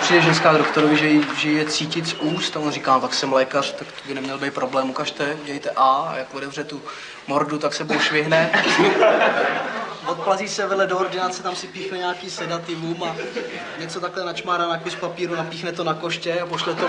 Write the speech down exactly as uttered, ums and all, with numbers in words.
přijde ženská k doktorovi, že, jí, že je cítit z úst a on říká, tak jsem lékař, tak to by neměl být problém, ukažte, dějte A a jak otevře tu mordu, tak se švihne. Odplazí se vedle do ordinace, tam si píchne nějaký sedativum a něco takhle načmárá na kus papíru, napíchne to na koště a pošle to